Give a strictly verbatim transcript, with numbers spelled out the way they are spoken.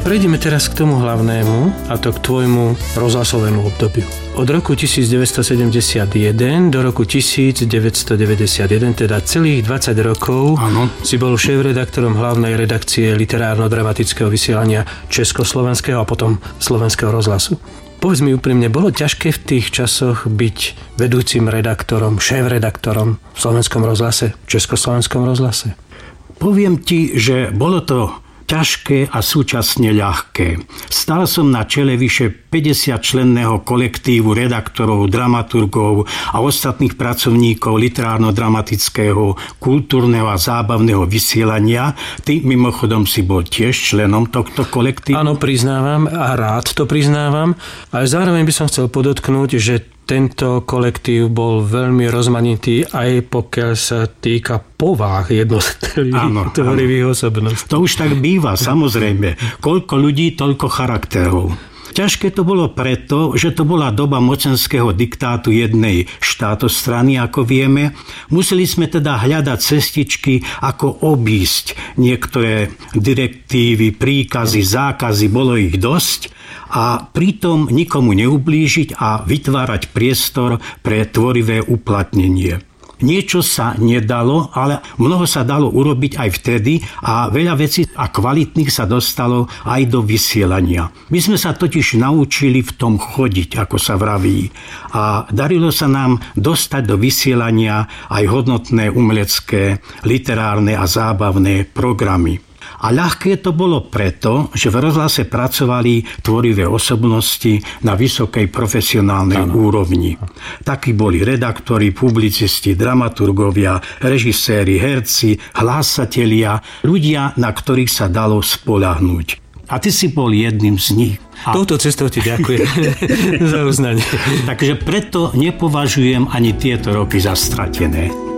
Prejdeme teraz k tomu hlavnému, a to k tvojmu rozhlasovému obdobiu. Od roku devätnásťsedemdesiatjeden do roku devätnásťdeväťdesiatjeden, teda celých dvadsať rokov, ano. Si bol šéf-redaktorom hlavnej redakcie literárno-dramatického vysielania Československého a potom Slovenského rozhlasu. Povedz mi úprimne, bolo ťažké v tých časoch byť vedúcim redaktorom, šéf-redaktorom v Slovenskom rozhlase, v Československom rozhlase? Poviem ti, že bolo to ťažké a súčasne ľahké. Stál som na čele vyše päťdesiatčlenného kolektívu redaktorov, dramaturgov a ostatných pracovníkov literárno-dramatického, kultúrneho a zábavného vysielania. Ty mimochodom si bol tiež členom tohto kolektívu? Áno, priznávam a rád to priznávam, ale zároveň by som chcel podotknúť, že tento kolektív bol veľmi rozmanitý, aj pokiaľ sa týka pováh jednotlivých tvorivých osobností. To už tak býva, samozrejme. Koľko ľudí, toľko charakterov. Ťažké to bolo preto, že to bola doba mocenského diktátu jednej štátostrany, ako vieme. Museli sme teda hľadať cestičky, ako obísť niektoré direktívy, príkazy, zákazy, bolo ich dosť. A pritom nikomu neublížiť a vytvárať priestor pre tvorivé uplatnenie. Niečo sa nedalo, ale mnoho sa dalo urobiť aj vtedy a veľa vecí a kvalitných sa dostalo aj do vysielania. My sme sa totiž naučili v tom chodiť, ako sa vraví. A darilo sa nám dostať do vysielania aj hodnotné umelecké, literárne a zábavné programy. A ľahké to bolo preto, že v rozhlase pracovali tvorivé osobnosti na vysokej profesionálnej ano. úrovni. Takí boli redaktori, publicisti, dramaturgovia, režiséri, herci, hlásatelia, ľudia, na ktorých sa dalo spoľahnúť. A ty si bol jedným z nich. A... Touto cestou ti ďakujem za uznanie. Takže preto nepovažujem ani tieto roky za stratené.